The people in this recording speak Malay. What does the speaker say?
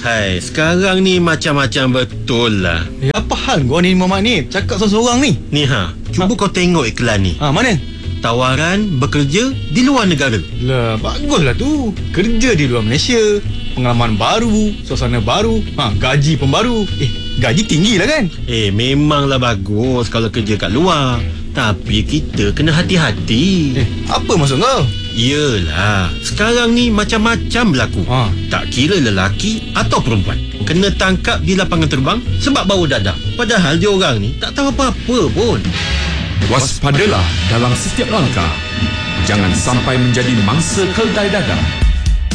Hai, sekarang ni macam-macam betul lah. Apa hal kau ni Muhammad ni? Cakap seorang-seorang ni. Ni cuba kau tengok iklan ni. Mana? Tawaran bekerja di luar negara. Lah, baguslah tu. Kerja di luar Malaysia, pengalaman baru, suasana baru, gaji pun baru. Gaji tinggi lah kan? Memanglah bagus kalau kerja kat luar. Tapi kita kena hati-hati. Apa maksud kau? Yelah, sekarang ni macam-macam berlaku. Tak kira lelaki atau perempuan kena tangkap di lapangan terbang sebab bawa dadah. Padahal diorang ni tak tahu apa-apa pun. Waspadalah dalam setiap langkah. Jangan sampai menjadi mangsa keldai dadah.